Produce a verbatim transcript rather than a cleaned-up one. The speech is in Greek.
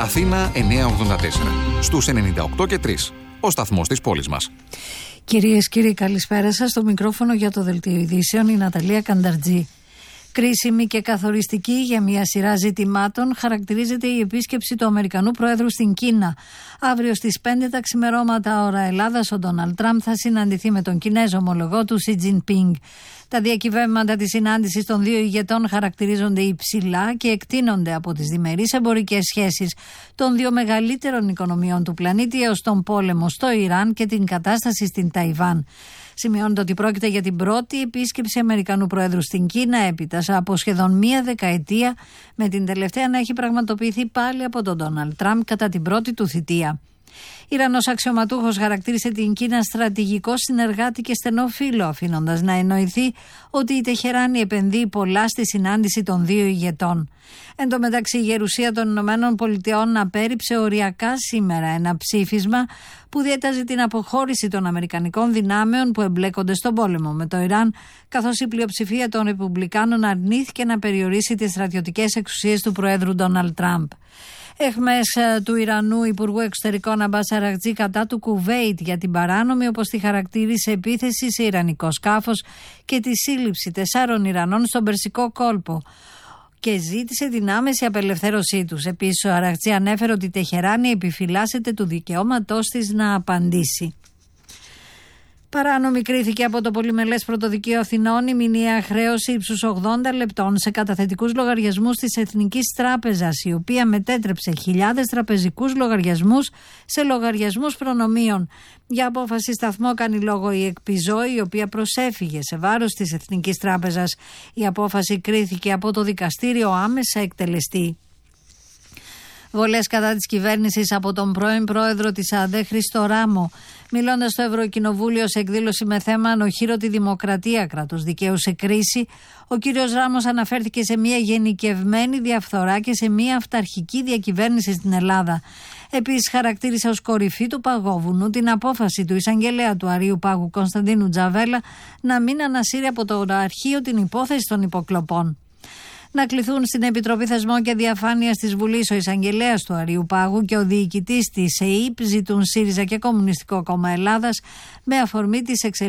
Αθήνα εννιακόσια ογδόντα τέσσερα. Στους ενενήντα οκτώ και τρία. Ο σταθμός της πόλης μας. Κυρίες και κύριοι, καλησπέρα σας. Στο μικρόφωνο για το Δελτίο Ειδήσεων η Ναταλία Κανταρτζή. Κρίσιμη και καθοριστική για μια σειρά ζητημάτων χαρακτηρίζεται η επίσκεψη του Αμερικανού Προέδρου στην Κίνα. Αύριο στις πέντε τα ξημερώματα ώρα Ελλάδας, ο Ντόναλντ Τραμπ θα συναντηθεί με τον Κινέζο ομολογό του Σι Τζινπίνγκ. Τα διακυβεύματα της συνάντησης των δύο ηγετών χαρακτηρίζονται υψηλά και εκτείνονται από τις διμερείς εμπορικές σχέσεις των δύο μεγαλύτερων οικονομιών του πλανήτη έως τον πόλεμο στο Ιράν και την κατάσταση στην Ταϊβάν. Σημειώνεται ότι πρόκειται για την πρώτη επίσκεψη Αμερικανού Προέδρου στην Κίνα έπειτα από σχεδόν μία δεκαετία, με την τελευταία να έχει πραγματοποιηθεί πάλι από τον Ντόναλντ Τραμπ κατά την πρώτη του θητεία. Ιρανός αξιωματούχος χαρακτήρισε την Κίνα στρατηγικό συνεργάτη και στενό φίλο, αφήνοντας να εννοηθεί ότι η Τεχεράνη επενδύει πολλά στη συνάντηση των δύο ηγετών. Εν τω μεταξύ, η Γερουσία των Ηνωμένων Πολιτειών απέρριψε οριακά σήμερα ένα ψήφισμα που διέταζε την αποχώρηση των αμερικανικών δυνάμεων που εμπλέκονται στον πόλεμο με το Ιράν, καθώς η πλειοψηφία των Ρεπουμπλικάνων αρνήθηκε να περιορίσει τις στρατιωτικές εξουσίες του Προέδρου Ντόναλντ Τραμπ. Εχμές του Ιρανού Υπουργού Εξωτερικών Αμπάς Αραγτζή κατά του Κουβέιτ για την παράνομη, όπως τη χαρακτήρισε, επίθεση σε ιρανικό σκάφος και τη σύλληψη τεσσάρων Ιρανών στον Περσικό κόλπο και ζήτησε την άμεση απελευθέρωσή τους. Επίσης, ο Αραγτζή ανέφερε ότι η Τεχεράνη επιφυλάσσεται του δικαιώματός της να απαντήσει. Παράνομη κρίθηκε από το Πολυμελές Πρωτοδικείο Αθηνών η μηνιαία χρέωση ύψους ογδόντα λεπτών σε καταθετικούς λογαριασμούς της Εθνικής Τράπεζας, η οποία μετέτρεψε χιλιάδες τραπεζικούς λογαριασμούς σε λογαριασμούς προνομίων. Για απόφαση σταθμό κάνει λόγο η ΕΚΠΙΖΟ, η οποία προσέφυγε σε βάρος της Εθνικής Τράπεζας. Η απόφαση κρίθηκε από το δικαστήριο άμεσα εκτελεστή. Βολές κατά της κυβέρνησης από τον πρώην πρόεδρο της ΑΔΕ Χρήστο Ράμο. Μιλώντας στο Ευρωκοινοβούλιο σε εκδήλωση με θέμα ανοχήρωτη δημοκρατία, κράτος δικαίου σε κρίση, ο κύριος Ράμος αναφέρθηκε σε μια γενικευμένη διαφθορά και σε μια αυταρχική διακυβέρνηση στην Ελλάδα. Επίσης, χαρακτήρισε ως κορυφή του παγόβουνου την απόφαση του εισαγγελέα του Αρείου Πάγου Κωνσταντίνου Τζαβέλα να μην ανασύρει από το αρχείο την υπόθεση των υποκλοπών. Να κληθούν στην Επιτροπή Θεσμών και Διαφάνειας της Βουλής ο εισαγγελέας του Αρείου Πάγου και ο διοικητής της ΕΕΠ ζητούν ΣΥΡΙΖΑ και Κομμουνιστικό Κόμμα Ελλάδας με αφορμή τις εξελίξεις